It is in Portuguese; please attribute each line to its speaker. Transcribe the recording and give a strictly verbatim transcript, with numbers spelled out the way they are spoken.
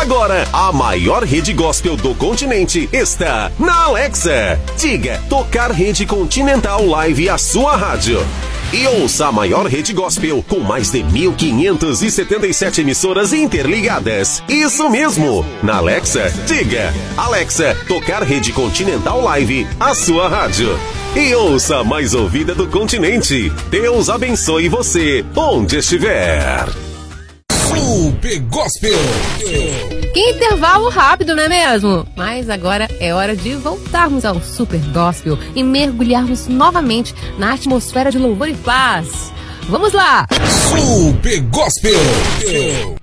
Speaker 1: Agora, a maior rede gospel do continente está na Alexa. Diga, tocar rede Continental Live a sua rádio. E ouça a maior rede gospel com mais de mil quinhentas e setenta e sete emissoras interligadas. Isso mesmo! Na Alexa, diga, Alexa, tocar rede Continental Live a sua rádio. E ouça a mais ouvida do continente. Deus abençoe você, onde estiver.
Speaker 2: Super Gospel.
Speaker 3: Que intervalo rápido, não é mesmo? Mas agora é hora de voltarmos ao Super Gospel e mergulharmos novamente na atmosfera de louvor e paz. Vamos lá!
Speaker 2: Super Gospel.